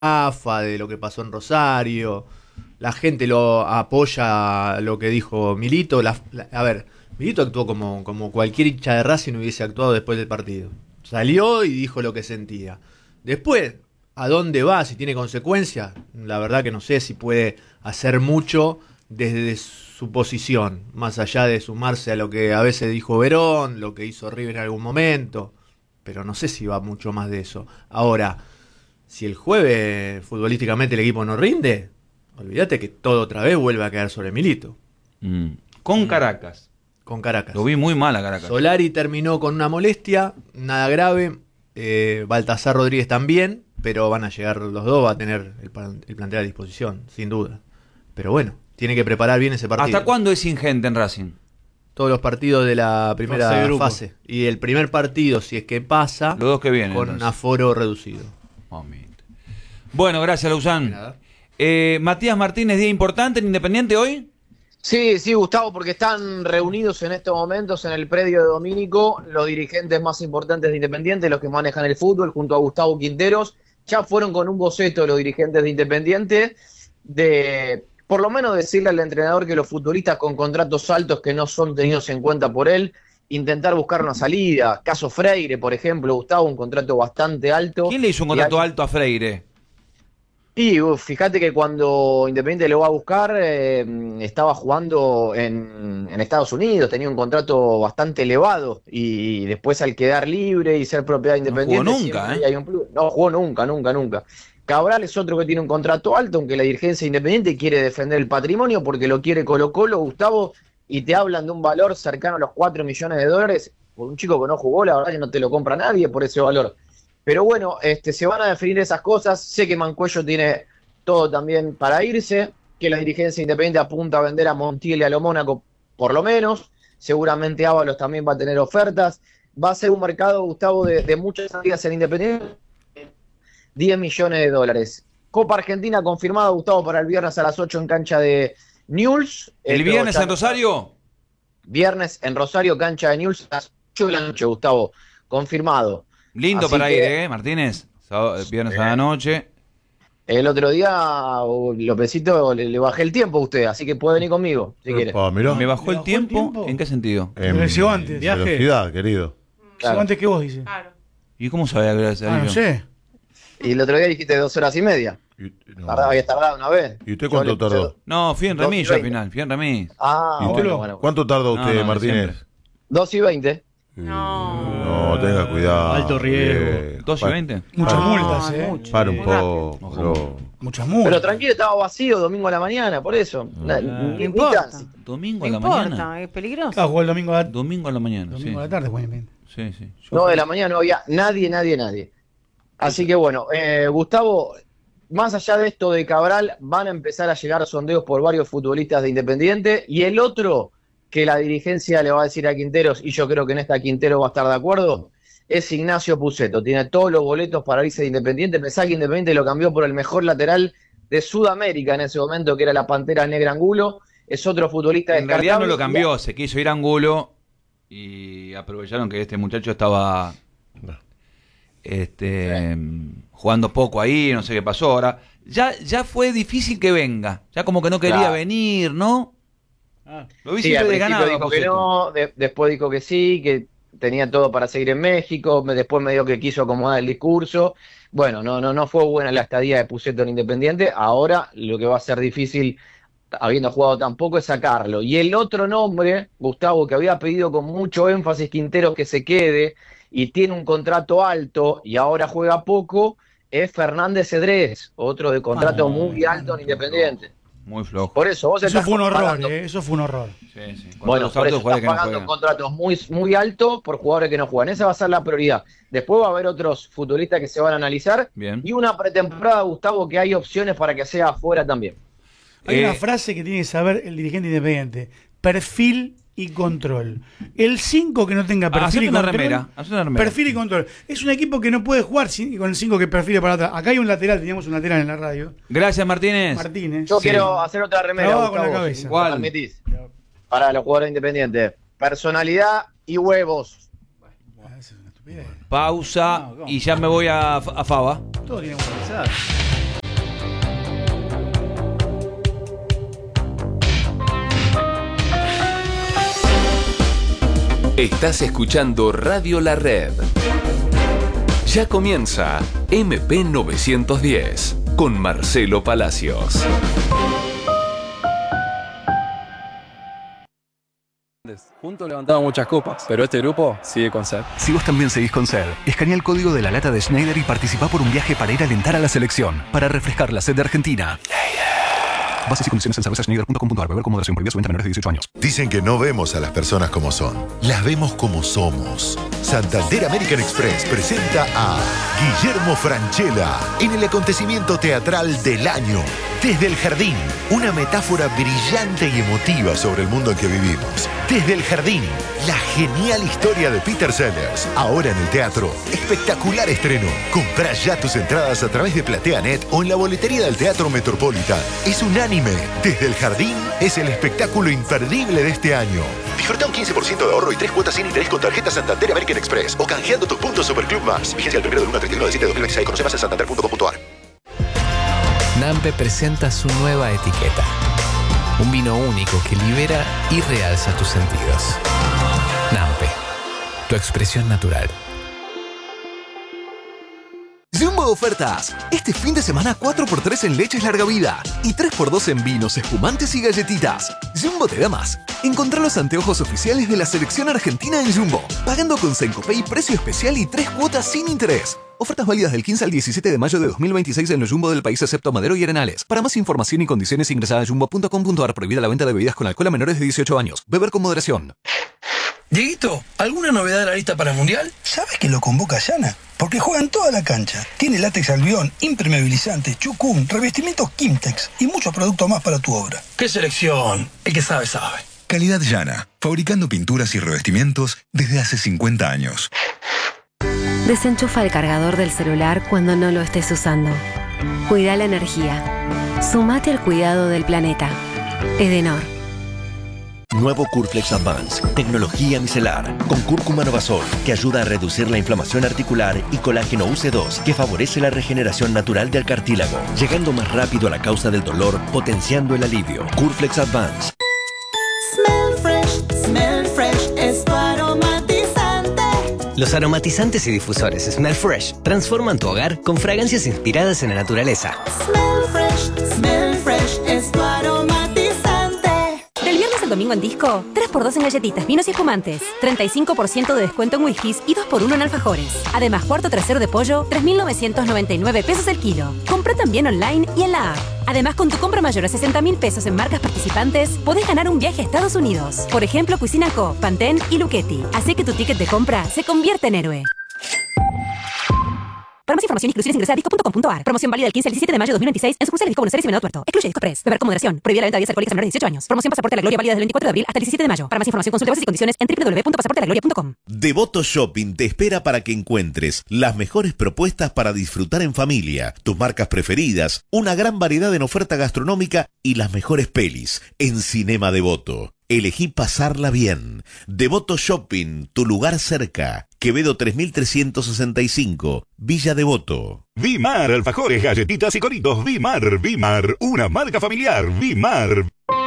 AFA, de lo que pasó en Rosario. La gente lo apoya lo que dijo Milito. A ver, Milito actuó como cualquier hincha de Racing hubiese actuado después del partido. Salió y dijo lo que sentía. Después, ¿a dónde va? Si tiene consecuencias, la verdad que no sé si puede hacer mucho desde su posición, más allá de sumarse a lo que a veces dijo Verón, lo que hizo River en algún momento, pero no sé si va mucho más de eso. Ahora, si el jueves futbolísticamente el equipo no rinde, olvídate que todo otra vez vuelve a quedar sobre Milito. Con Caracas. Con Caracas. Lo vi muy mal a Caracas. Solari terminó con una molestia, nada grave. Baltasar Rodríguez también, pero van a llegar los dos, va a tener el plantel a disposición, sin duda. Pero bueno, tiene que preparar bien ese partido. ¿Hasta cuándo es ingente en Racing? Todos los partidos de la primera fase. Y el primer partido, si es que pasa, los dos que vienen, con entonces. aforo reducido. Bueno, gracias, Lausanne. Matías Martínez, día importante en Independiente hoy. Sí, Gustavo, porque están reunidos en estos momentos en el predio de Domínico los dirigentes más importantes de Independiente, los que manejan el fútbol, junto a Gustavo Quinteros. Ya fueron con un boceto los dirigentes de Independiente de, por lo menos, decirle al entrenador que los futbolistas con contratos altos que no son tenidos en cuenta por él, intentar buscar una salida. Caso Freire, por ejemplo, Gustavo, un contrato bastante alto. ¿Quién le hizo un contrato alto a Freire? Y fíjate que cuando Independiente lo va a buscar, estaba jugando en Estados Unidos, tenía un contrato bastante elevado y después al quedar libre y ser propiedad de Independiente... No jugó nunca, hay un plus. No jugó nunca. Cabral es otro que tiene un contrato alto, aunque la dirigencia Independiente quiere defender el patrimonio porque lo quiere Colo-Colo, Gustavo, y te hablan de un valor cercano a los 4 millones de dólares. Por un chico que no jugó, la verdad que no te lo compra nadie por ese valor. Pero bueno, se van a definir esas cosas. Sé que Mancuello tiene todo también para irse, que la dirigencia Independiente apunta a vender a Montiel y a lo Mónaco por lo menos. Seguramente Ábalos también va a tener ofertas. Va a ser un mercado, Gustavo, de muchas salidas en Independiente. 10 millones de dólares. Copa Argentina confirmada, Gustavo, para el viernes a las 8 en cancha de Newell's. ¿El viernes en Rosario? Viernes en Rosario, cancha de Newell's a las 8 de la noche, Gustavo. Confirmado. Lindo Así para que, ir, Martínez. Viernes a la noche. El otro día, Lopecito, le bajé el tiempo a usted, así que puede venir conmigo, si quiere. ¿Me bajó el tiempo? ¿En qué sentido? Pero llegó antes. Velocidad, querido. Llegó antes que vos, dice. Claro. ¿Y cómo sabía que era No sé. Y el otro día dijiste 2 horas y media. Había tardado una vez. ¿Y usted cuánto tardó? No, fui en remis yo al final, fui en remis. Ah, bueno. ¿Cuánto tardó usted, No, Martínez? siempre. 2 y 20. No, tenga cuidado. Alto riesgo. 2 y 20. Muchas multas, mucho. Para un Muy poco. Muchas multas. Pero tranquilo, estaba vacío domingo a la mañana, por eso. No importa. Domingo No a la importa, mañana. es peligroso. Ah, jugó el domingo a Domingo a la mañana, sí. la tarde, juega Independiente. Sí, sí. No, de la mañana no había nadie. Así que bueno, Gustavo, más allá de esto de Cabral, van a empezar a llegar sondeos por varios futbolistas de Independiente. Y el otro que la dirigencia le va a decir a Quinteros, y yo creo que en esta Quintero va a estar de acuerdo, es Ignacio Pusetto. Tiene todos los boletos para irse de Independiente. Pensá que Independiente lo cambió por el mejor lateral de Sudamérica en ese momento, que era la Pantera Negra Angulo. Es otro futbolista En realidad no descartable. lo cambió, se quiso ir a Angulo y aprovecharon que este muchacho estaba jugando poco ahí, no sé qué pasó ahora. Ya fue difícil que venga, ya como que no quería venir, ¿no? Lo vi Sí, al siempre principio desganado. dijo que no, después dijo que sí, que tenía todo para seguir en México, después me dijo que quiso acomodar el discurso. Bueno, no fue buena la estadía de Pusetto en Independiente. Ahora lo que va a ser difícil, habiendo jugado tan poco, es sacarlo. Y el otro nombre, Gustavo, que había pedido con mucho énfasis Quinteros que se quede y tiene un contrato alto y ahora juega poco, es Fernández Cedrés, otro de contrato muy alto en Independiente. Muy flojo. Por eso vos Eso fue un horror, pagando, eso fue un horror. Sí. bueno, por eso estás pagando contratos muy altos por jugadores que no juegan. Esa va a ser la prioridad. Después va a haber otros futbolistas que se van a analizar. Bien. Y una pretemporada, Gustavo, que hay opciones para que sea afuera también. Hay una frase que tiene que saber el dirigente Independiente: perfil y control. El 5 que no tenga perfil y control. Perfil y control. Es un equipo que no puede jugar con el 5 que perfile para atrás. Acá hay un lateral, teníamos un lateral en la radio. Gracias, Martínez. Yo quiero hacer otra remera, Trababa Gustavo, con la cabeza. si me ¿Cuál? permitís. Para los jugadores independientes. Personalidad y huevos. Esa es una estupidez. Pausa y ya me voy a Fava. Todo tiene que pensar. Estás escuchando Radio La Red. Ya comienza MP 910 con Marcelo Palacios. Juntos levantamos muchas copas, pero este grupo sigue con sed. Si vos también seguís con sed, escanea el código de la lata de Schneider y participá por un viaje para ir a alentar a la selección, para refrescar la sed de Argentina. Bases y condiciones en cervezaschneider.com.ar. Beber con moderación. Prohibida su venta a menores de 18 años. Dicen que no vemos a las personas como son, las vemos como somos. Santander American Express presenta a Guillermo Francella en el acontecimiento teatral del año. Desde el Jardín, una metáfora brillante y emotiva sobre el mundo en que vivimos. Desde el Jardín, la genial historia de Peter Sellers. Ahora en el teatro, espectacular estreno. Comprá ya tus entradas a través de PlateaNet o en la boletería del Teatro Metropolitan. Es unánime. Desde el Jardín es el espectáculo imperdible de este año. Disfruta un 15% de ahorro y 3 cuotas sin interés con tarjeta Santander American Express o canjeando tus puntos Superclub Más. Vigencia del 1 de 1 al 31 de 7 de 2026. Conoce más en santander.com.ar. Nampe presenta su nueva etiqueta. Un vino único que libera y realza tus sentidos. Nampe, tu expresión natural. Jumbo ofertas. Este fin de semana 4x3 en leches larga vida y 3x2 en vinos, espumantes y galletitas. Jumbo te da más. Encontrá los anteojos oficiales de la selección argentina en Jumbo, pagando con Sencopay precio especial y 3 cuotas sin interés. Ofertas válidas del 15 al 17 de mayo de 2026 en los Jumbo del país excepto Madero y Arenales. Para más información y condiciones ingresada a jumbo.com.ar. Prohibida la venta de bebidas con alcohol a menores de 18 años. Beber con moderación. Dieguito, ¿alguna novedad de la lista para el Mundial? ¿Sabes que lo convoca Yana? Porque juega en toda la cancha. Tiene látex albión, impermeabilizante, chucum, revestimientos Kimtex y muchos productos más para tu obra. ¡Qué selección! El que sabe, sabe. Calidad Yana, fabricando pinturas y revestimientos desde hace 50 años. Desenchufa el cargador del celular cuando no lo estés usando. Cuida la energía. Sumate al cuidado del planeta. Edenor. Nuevo Curflex Advance, tecnología micelar, con cúrcuma novazol, que ayuda a reducir la inflamación articular, y colágeno UC2, que favorece la regeneración natural del cartílago, llegando más rápido a la causa del dolor, potenciando el alivio. Curflex Advance. Smell Fresh es tu aromatizante. Los aromatizantes y difusores Smell Fresh transforman tu hogar con fragancias inspiradas en la naturaleza. Smell Fresh es tu aromatizante. Del viernes al domingo en Disco, 3x2 en galletitas, vinos y espumantes, 35% de descuento en whiskies y 2x1 en alfajores. Además, cuarto trasero de pollo, 3.999 pesos el kilo. Compra también online y en la app. Además, con tu compra mayor a 60.000 pesos en marcas participantes, podés ganar un viaje a Estados Unidos. Por ejemplo, Cuisina Co, Pantene y Luchetti. Así que tu ticket de compra se convierte en héroe. Para más información, inclusiones, ingresa a disco.com.ar. Promoción válida del 15 al 17 de mayo de 2026 en sucursales Disco Buenos Aires y Venado Tuerto. Excluye Disco Press. Beber con moderación. Prohibida la venta de bebidas alcohólicas a menores de 18 años. Promoción Pasaporte a la Gloria válida del 24 de abril hasta el 17 de mayo. Para más información, consulte bases y condiciones en www.pasaportealagloria.com. Devoto Shopping te espera para que encuentres las mejores propuestas para disfrutar en familia, tus marcas preferidas, una gran variedad en oferta gastronómica y las mejores pelis en Cinema Devoto. Elegí pasarla bien. Devoto Shopping, tu lugar cerca. Quevedo 3365, Villa Devoto. Vimar, alfajores, galletitas y coritos. Vimar, una marca familiar. Vimar.